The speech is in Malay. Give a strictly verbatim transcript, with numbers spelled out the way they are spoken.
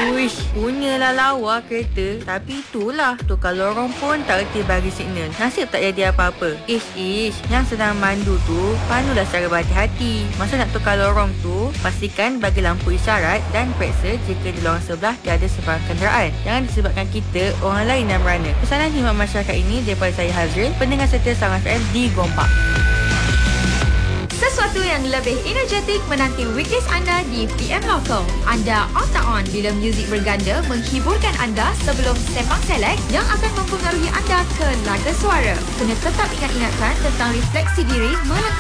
Uish, punyalah lawa kereta. Tapi itulah, tukar lorong pun tak reti bagi signal. Nasib tak jadi apa-apa. Ish, ish, yang sedang mandu tu, pandulah secara berhati-hati. Masa nak tukar lorong tu, pastikan bagi lampu isyarat dan periksa jika di lorong sebelah tiada sebarang kenderaan. Jangan disebabkan kita, orang lain yang merana. Pesanan khidmat masyarakat ini daripada saya Hazrin, pendengar setia Sangam F M di Gombak. Sesuatu yang lebih energetik menanti weekdays anda di P M Local. Anda on tak on bila muzik berganda menghiburkan anda sebelum sembang select yang akan mempengaruhi anda ke laga suara. Kena tetap ingat-ingatkan tentang refleksi diri melengkapi